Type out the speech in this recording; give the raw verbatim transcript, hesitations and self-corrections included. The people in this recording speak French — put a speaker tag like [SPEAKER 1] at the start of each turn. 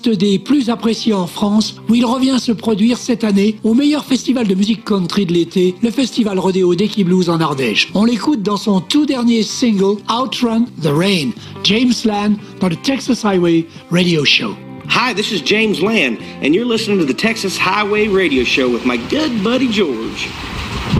[SPEAKER 1] des plus appréciés en France, où il revient se produire cette année au meilleur festival de musique country de l'été, le festival Rodeo d'Eki Blues en Ardèche. On l'écoute dans son tout dernier single, Outrun the Rain, James Land, dans le Texas Highway Radio Show.
[SPEAKER 2] Hi, this is James Land, and you're listening to the Texas Highway Radio Show with my good buddy George.